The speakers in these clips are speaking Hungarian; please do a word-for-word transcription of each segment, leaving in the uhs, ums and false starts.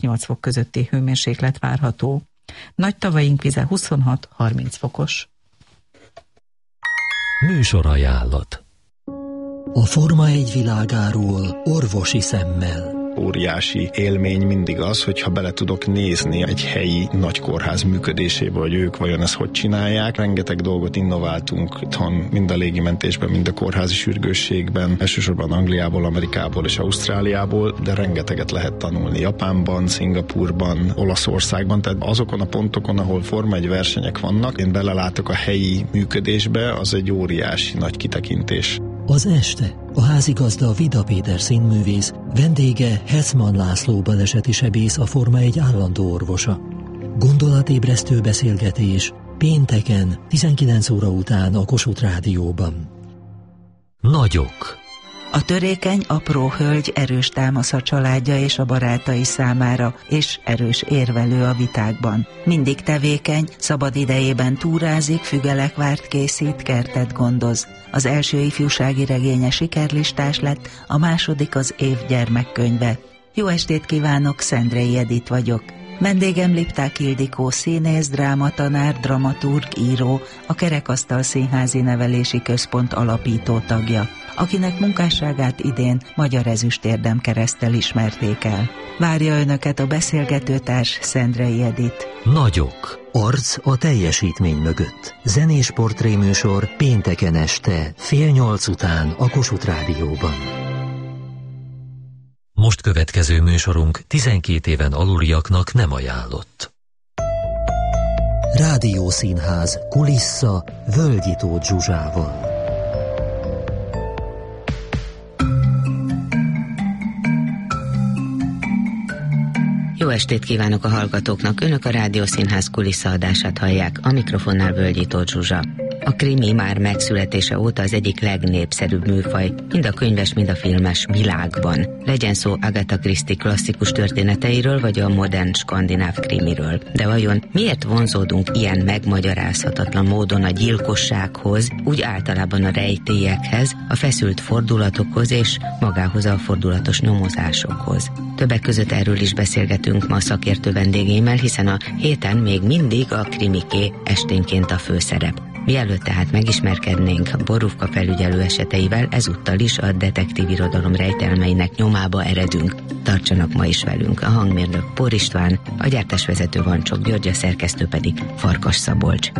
hat-nyolc fok közötti hőmérséklet várható. Nagy tavaink vize huszonhat-harminc fokos. Műsorajánlat. A Forma egy világáról orvosi szemmel. Óriási élmény mindig az, hogyha bele tudok nézni egy helyi nagy kórház működésébe, hogy ők vajon ezt hogy csinálják. Rengeteg dolgot innováltunk itthon, mind a légimentésben, mind a kórházi sürgősségben, elsősorban Angliából, Amerikából és Ausztráliából, de rengeteget lehet tanulni Japánban, Szingapúrban, Olaszországban, tehát azokon a pontokon, ahol Forma egy versenyek vannak, én belelátok a helyi működésbe, az egy óriási nagy kitekintés. Az este a házigazda Vida Péter színművész, vendége Hetman László baleseti sebész, a Forma egy állandó orvosa. Gondolatébresztő beszélgetés pénteken tizenkilenc óra után a Kossuth Rádióban. Nagyok. A törékeny, apró hölgy erős támasz a családja és a barátai számára, és erős érvelő a vitákban. Mindig tevékeny, szabad idejében túrázik, fügelekvárt készít, kertet gondoz. Az első ifjúsági regénye sikerlistás lett, a második az év gyermekkönyve. Jó estét kívánok, Szendrei Edit vagyok. Vendégem Lipták Ildikó színész, drámatanár, dramaturg, író, a Kerekasztal Színházi Nevelési Központ alapító tagja, akinek munkásságát idén Magyar Ezüstérem kereszttel ismerték el. Várja önöket a beszélgetőtárs Szendrei Edit. Nagyok. Arc a teljesítmény mögött. Zenés portréműsor pénteken este fél nyolc után a Kossuth Rádióban. Most következő műsorunk tizenkét éven aluliaknak nem ajánlott. Rádiószínház kulissza Völgyi Tóth Zsuzsával. Jó estét kívánok a hallgatóknak! Önök a Rádiószínház kuliszaadását hallják, a mikrofonnál Völgyi Tóth Zsuzsa. A krimi már megszületése óta az egyik legnépszerűbb műfaj, mind a könyves, mind a filmes világban. Legyen szó Agatha Christie klasszikus történeteiről, vagy a modern skandináv krimiről. De vajon miért vonzódunk ilyen megmagyarázhatatlan módon a gyilkossághoz, úgy általában a rejtélyekhez, a feszült fordulatokhoz és magához a fordulatos nyomozásokhoz? Többek között erről is beszélgetünk ma a szakértő vendégeimmel, hiszen a héten még mindig a krimiké esténként a főszerep. Mielőtt tehát megismerkednénk Borufka felügyelő eseteivel, ezúttal is a detektív irodalom rejtelmeinek nyomába eredünk. Tartsanak ma is velünk. A hangmérnök Pór István, a gyártásvezető Vancsok György, a szerkesztő pedig Farkas Szabolcs.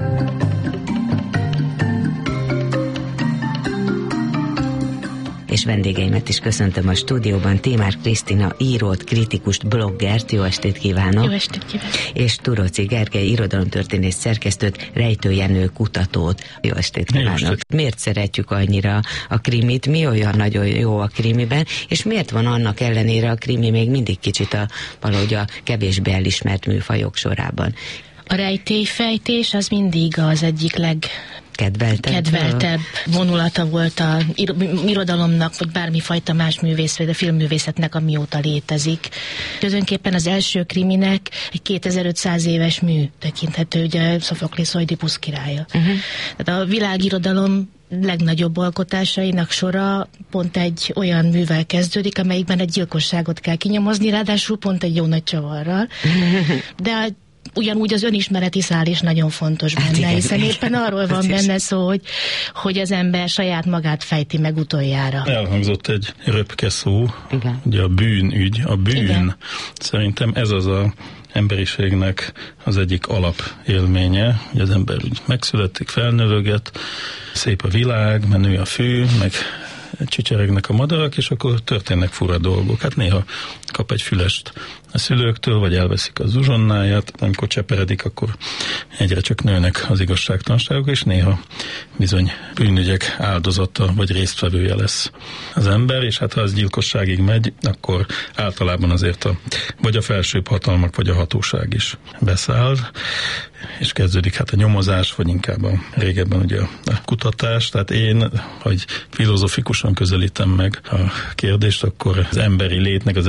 És vendégeimet is köszöntöm a stúdióban, Tímár Krisztina írót, kritikust, bloggert, jó estét kívánok! Jó estét kívánok! És Turóczy Gergely irodalomtörténész szerkesztőt, Rejtő Jenő kutatót, jó estét kívánok! Jó estét. Miért szeretjük annyira a krimit, mi olyan nagyon jó a krimiben, és miért van annak ellenére a krimi még mindig kicsit a, valahogy a kevésbé elismert műfajok sorában? A rejtélyfejtés az mindig az egyik leg... Kedveltebb, kedveltebb vonulata volt a irodalomnak, vagy bármifajta más művész, vagy a filmművészetnek, amióta létezik. Tulajdonképpen az első kriminek egy kétezer-ötszáz éves mű tekinthető, ugye Szofoklész Oidipusz királya. Uh-huh. Tehát a világirodalom legnagyobb alkotásainak sora pont egy olyan művel kezdődik, amelyikben egy gyilkosságot kell kinyomozni, ráadásul pont egy jó nagy csavarral. De a ugyanúgy az önismereti szál is nagyon fontos benne, hát igen, hiszen éppen arról van benne szó, hogy, hogy az ember saját magát fejti meg utoljára. Elhangzott egy röpke szó, igen. Ugye a bűnügy, a bűn. Igen. Szerintem ez az a emberiségnek az egyik alapélménye, hogy az ember úgy megszületik, felnövöget, szép a világ, menő a fű, meg csicseregnek a madarak, és akkor történnek fura dolgok. Hát néha kap egy fülest a szülőktől, vagy elveszik az uzsonnáját, amikor cseperedik, akkor egyre csak nőnek az igazságtalanságok, és néha bizony bűnügyek áldozata, vagy résztvevője lesz az ember, és hát ha az gyilkosságig megy, akkor általában azért a, vagy a felsőbb hatalmak, vagy a hatóság is beszáll, és kezdődik hát a nyomozás, vagy inkább a régebben ugye a kutatás. Tehát én, hogy filozofikusan közelítem meg a kérdést, akkor az emberi létnek az egyik saját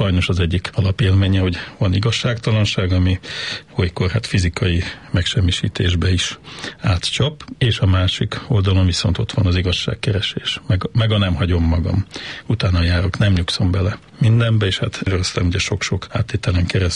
sajnos az egyik alapélménye, hogy van igazságtalanság, ami olykor hát fizikai megsemmisítésbe is átcsap, és a másik oldalon viszont ott van az igazságkeresés, meg, meg a nem hagyom magam. Utána járok, nem nyugszom bele mindenbe, és hát előztem ugye sok-sok áttételen keresztül